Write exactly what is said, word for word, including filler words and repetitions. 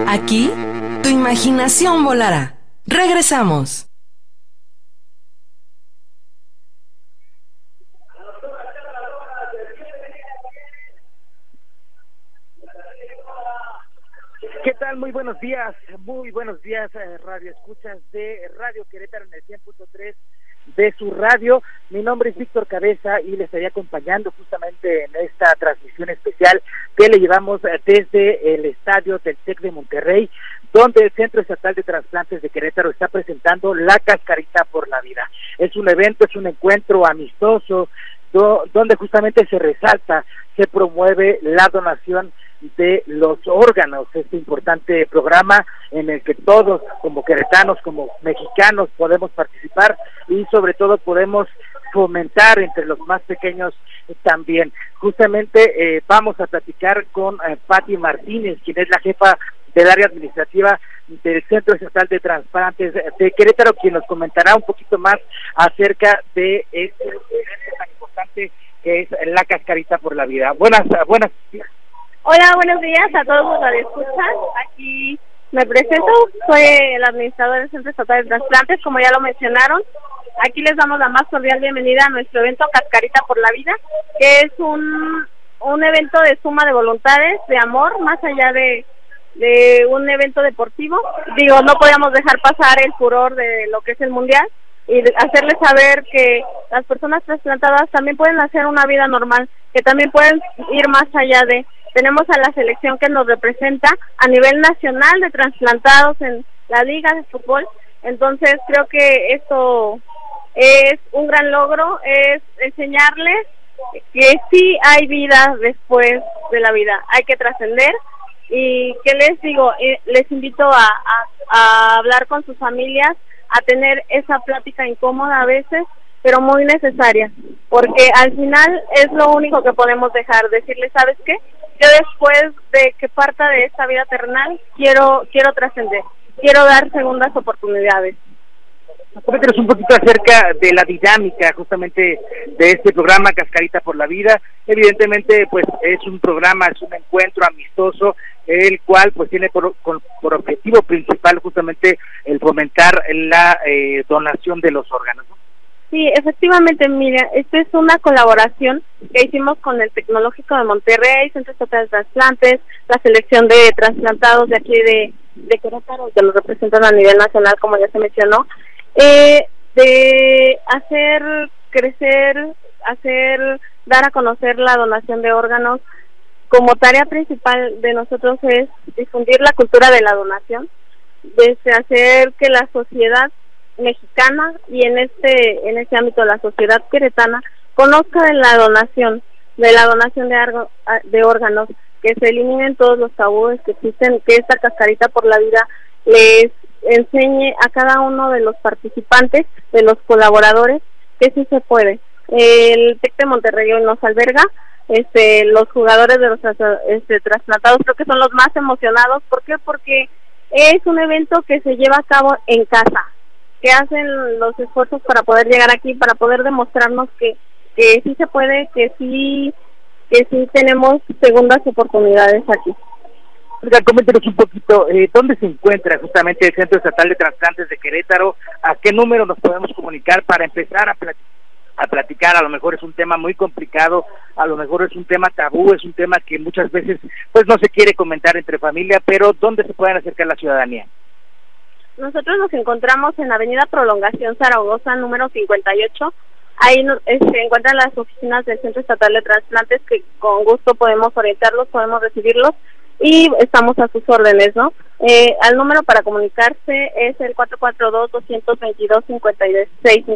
Aquí, tu imaginación volará. Regresamos. ¿Qué tal? Muy buenos días, muy buenos días, eh, radio escuchas de Radio Querétaro en el cien punto tres de su radio. Mi nombre es Víctor Cabeza y le estaría acompañando justamente en esta transmisión especial que le llevamos desde el estadio del TEC de Monterrey, donde el Centro Estatal de Trasplantes de Querétaro está presentando la Cascarita por la Vida. Es un evento, es un encuentro amistoso, do, donde justamente se resalta, se promueve la donación de los órganos, este importante programa en el que todos como queretanos, como mexicanos podemos participar y sobre todo podemos fomentar entre los más pequeños también. Justamente eh, vamos a platicar con eh, Pati Martínez, quien es la jefa del área administrativa del Centro Estatal de Trasplantes de Querétaro, quien nos comentará un poquito más acerca de este evento tan importante que es la Cascarita por la Vida. Buenas, buenas días. Hola, buenos días a todos los radioescuchas. Aquí me presento, soy el administrador del Centro Estatal de Trasplantes, como ya lo mencionaron. Aquí les damos la más cordial bienvenida a nuestro evento Cascarita por la Vida, que es un, un evento de suma de voluntades, de amor, más allá de, de un evento deportivo. Digo, no podíamos dejar pasar el furor de lo que es el Mundial y hacerles saber que las personas trasplantadas también pueden hacer una vida normal, que también pueden ir más allá de... Tenemos a la selección que nos representa a nivel nacional de trasplantados en la Liga de Fútbol. Entonces creo que esto es un gran logro, es enseñarles que sí hay vida después de la vida, hay que trascender. Y que les digo, eh, les invito a, a, a hablar con sus familias, a tener esa plática incómoda a veces, pero muy necesaria, porque al final es lo único que podemos dejar, decirles, ¿sabes qué? Yo después de que parta de esta vida terrenal, quiero quiero trascender, quiero dar segundas oportunidades. Coméntanos un poquito acerca de la dinámica justamente de este programa Cascarita por la Vida. Evidentemente, pues es un programa, es un encuentro amistoso, el cual pues tiene por, por, por objetivo principal justamente el fomentar la eh, donación de los órganos, ¿no? Sí, efectivamente, mira, esta es una colaboración que hicimos con el Tecnológico de Monterrey, Centro Estatal de Trasplantes, la selección de trasplantados de aquí de, de Querétaro, que los representan a nivel nacional, como ya se mencionó, eh, de hacer crecer, hacer, dar a conocer la donación de órganos. Como tarea principal de nosotros es difundir la cultura de la donación, desde hacer que la sociedad mexicana y en este en este ámbito la sociedad queretana conozca de la donación, de la donación de, argo, de órganos, que se eliminen todos los tabúes que existen, que esta Cascarita por la Vida les enseñe a cada uno de los participantes, de los colaboradores, que sí se puede. El TEC de Monterrey nos alberga, este los jugadores de los este, trasplantados creo que son los más emocionados. ¿Por qué? Porque es un evento que se lleva a cabo en casa, que hacen los esfuerzos para poder llegar aquí, para poder demostrarnos que, que sí se puede, que sí que sí tenemos segundas oportunidades aquí. Oiga, coméntenos un poquito, eh, ¿dónde se encuentra justamente el Centro Estatal de Trasplantes de Querétaro? ¿A qué número nos podemos comunicar para empezar a platicar? a platicar? A lo mejor es un tema muy complicado, a lo mejor es un tema tabú, es un tema que muchas veces pues no se quiere comentar entre familia, pero ¿dónde se pueden acercar la ciudadanía? Nosotros nos encontramos en Avenida Prolongación Zaragoza, número cincuenta y ocho. Ahí eh, se encuentran las oficinas del Centro Estatal de Trasplantes, que con gusto podemos orientarlos, podemos recibirlos y estamos a sus órdenes, ¿no? Eh, al número para comunicarse es el cuatro cuatro dos, dos dos dos, cinco seis